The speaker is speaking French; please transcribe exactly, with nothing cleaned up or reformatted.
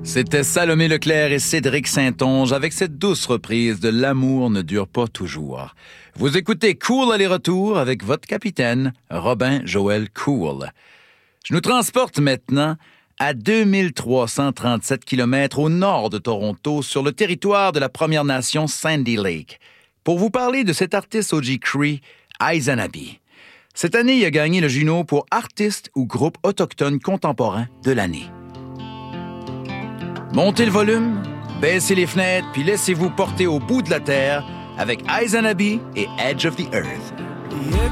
C'était Salomé Leclerc et Cédric Saint-Onge avec cette douce reprise de L'amour ne dure pas toujours. Vous écoutez Cool aller-retour avec votre capitaine, Robin Joël Cool. Je nous transporte maintenant à deux mille trois cent trente-sept kilomètres au nord de Toronto, sur le territoire de la Première Nation Sandy Lake, pour vous parler de cet artiste Ojibwe, Izanabi. Cette année, il a gagné le Juno pour artiste ou groupe autochtone contemporain de l'année. Montez le volume, baissez les fenêtres, puis laissez-vous porter au bout de la terre avec Izanabi et Edge of the Earth. Yeah,